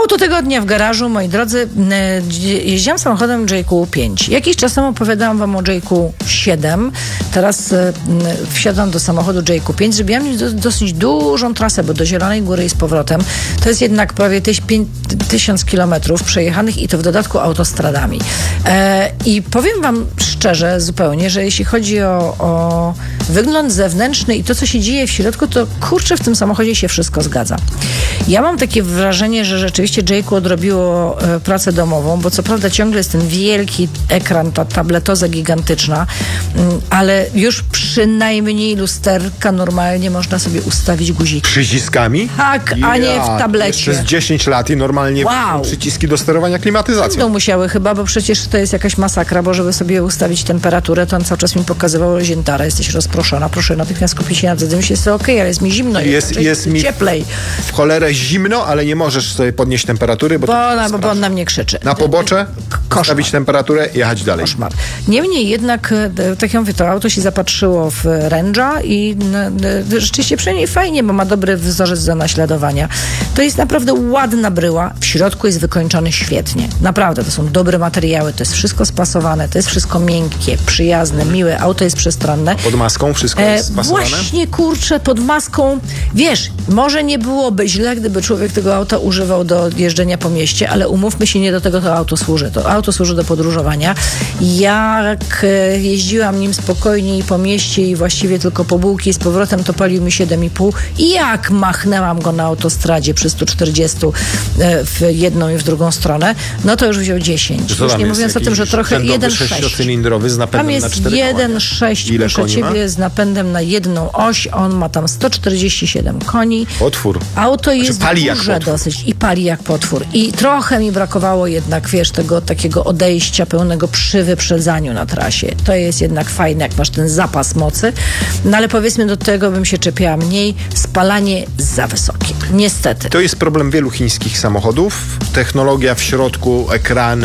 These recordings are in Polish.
Auto tygodnia w garażu, moi drodzy. Jeździłam samochodem JQ5. Jakiś czas temu opowiadałam wam o JQ7. Teraz wsiadam do samochodu JQ5. Zrobiłam dosyć dużą trasę, bo do Zielonej Góry i z powrotem. To jest jednak prawie 1000 kilometrów przejechanych i to w dodatku autostradami. I powiem wam szczerze zupełnie, że jeśli chodzi o wygląd zewnętrzny i to, co się dzieje w środku, to kurczę, w tym samochodzie się wszystko zgadza. Ja mam takie wrażenie, że rzeczywiście JQ odrobiło pracę domową, bo co prawda ciągle jest ten wielki ekran, ta tabletoza gigantyczna, ale już przynajmniej lusterka normalnie można sobie ustawić guziki. Przyciskami? Tak, a nie w tablecie. Przez 10 lat i normalnie przyciski do sterowania klimatyzacją. Będą musiały chyba, bo przecież to jest jakaś masakra, bo żeby sobie ustawić temperaturę, to on cały czas mi pokazywał ziętara, jesteś rozproszona, proszę natychmiast kupić się na jedzenie, jest to okej, ale jest mi zimno, jest mi cieplej. W cholerę zimno, ale nie możesz sobie podnieść temperatury, bo on na mnie krzyczy. Na pobocze, ustawić temperaturę i jechać dalej. Koszmar. Niemniej jednak, tak jak mówię, to auto się zapatrzyło w Range'a i rzeczywiście przynajmniej fajnie, bo ma dobry wzorzec do naśladowania. To jest naprawdę ładna bryła. W środku jest wykończony świetnie. Naprawdę, to są dobre materiały, to jest wszystko spasowane, to jest wszystko miękkie, przyjazne, miłe. Auto jest przestronne. Pod maską wszystko jest spasowane? Właśnie, kurczę, pod maską. Wiesz, może nie byłoby źle, gdyby człowiek tego auta używał do jeżdżenia po mieście, ale umówmy się, nie do tego to auto służy. To auto służy do podróżowania. Jak jeździłam nim spokojniej po mieście i właściwie tylko po bułki z powrotem, to palił mi 7,5 i jak machnęłam go na autostradzie przy 140 w jedną i w drugą stronę, no to już wziął 10. Już nie mówiąc o tym, że trochę 1,6. 6-cylindrowy z napędem na 4 koła. Tam jest 1,6, proszę ciebie, z napędem na jedną oś. On ma tam 147 koni. Potwór. Auto jest pali duże dosyć i pali jak potwór. I trochę mi brakowało jednak, wiesz, tego takiego odejścia pełnego przy wyprzedzaniu na trasie. To jest jednak fajne, jak masz ten zapas mocy. No ale powiedzmy, do tego bym się czepiała mniej. Spalanie za wysokie. Niestety. To jest problem wielu chińskich samochodów. Technologia w środku, ekrany,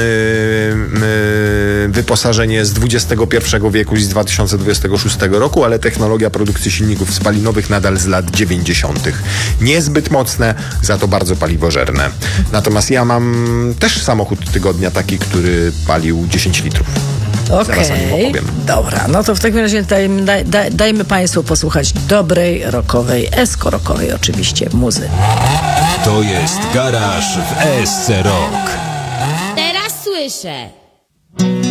wyposażenie z XXI wieku i z 2026 roku, ale technologia produkcji silników spalinowych nadal z lat 90. Niezbyt mocne, za to bardzo paliwożerne. Natomiast ja mam też samochód tygodnia taki, który palił 10 litrów. Okej, dobra. No to w takim razie dajmy Państwu posłuchać dobrej, rockowej, esko-rockowej oczywiście muzy. To jest Garaż w ESC Rock. Teraz słyszę.